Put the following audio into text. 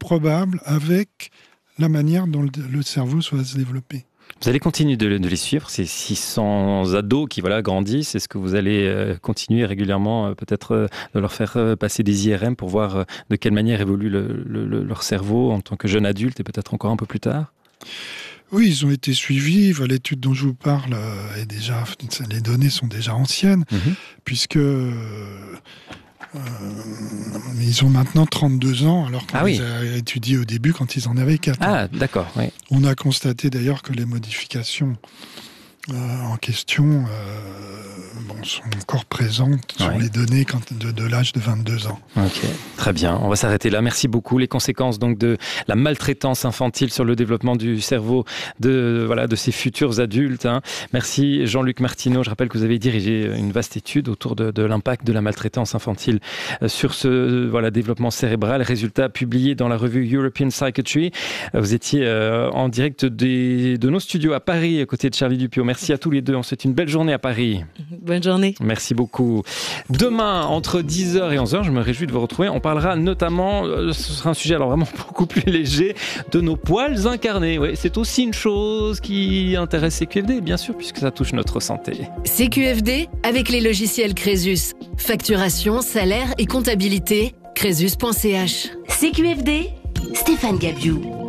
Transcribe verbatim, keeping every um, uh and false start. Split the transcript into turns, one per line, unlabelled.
probable avec la manière dont le, le cerveau va se développer.
Vous allez continuer de, de les suivre, ces six cents ados qui voilà, grandissent. Est-ce que vous allez euh, continuer régulièrement euh, peut-être euh, de leur faire euh, passer des I R M pour voir euh, de quelle manière évolue le, le, leur cerveau en tant que jeune adulte et peut-être encore un peu plus tard ?
Oui, ils ont été suivis. L'étude dont je vous parle est déjà, les données sont déjà anciennes, mmh. puisque euh, euh, ils ont maintenant trente-deux ans, alors qu'on ah oui. les a étudiés au début quand ils en avaient quatre.
Ah, d'accord. Oui.
On a constaté d'ailleurs que les modifications euh, en question euh, bon, sont encore présentes sur ouais. les données quand, de, de l'âge de vingt-deux ans.
Ok, très bien. On va s'arrêter là. Merci beaucoup. Les conséquences donc de la maltraitance infantile sur le développement du cerveau de voilà de ces futurs adultes. Hein. Merci Jean-Luc Martineau. Je rappelle que vous avez dirigé une vaste étude autour de, de l'impact de la maltraitance infantile sur ce voilà développement cérébral. Résultat publié dans la revue European Psychiatry. Vous étiez euh, en direct des, de nos studios à Paris, à côté de Charlie Dupio. Merci à tous les deux. On vous souhaite une belle journée à Paris.
Bonne journée.
Merci beaucoup. Demain, entre dix heures et onze heures, je me réjouis de vous retrouver. On parlera notamment, ce sera un sujet alors vraiment beaucoup plus léger, de nos poils incarnés. Oui, c'est aussi une chose qui intéresse C Q F D, bien sûr, puisque ça touche notre santé.
C Q F D avec les logiciels Crésus. Facturation, salaire et comptabilité. Crésus point c h.
C Q F D, Stéphane Gabiou.